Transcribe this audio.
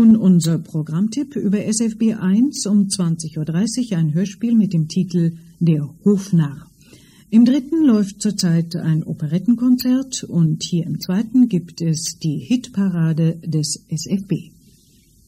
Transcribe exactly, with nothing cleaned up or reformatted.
nun unser Programmtipp über S F B eins um zwanzig Uhr dreißig ein Hörspiel mit dem Titel Der Hofnarr. Im dritten läuft zurzeit ein Operettenkonzert und hier im zweiten gibt es die Hitparade des S F B.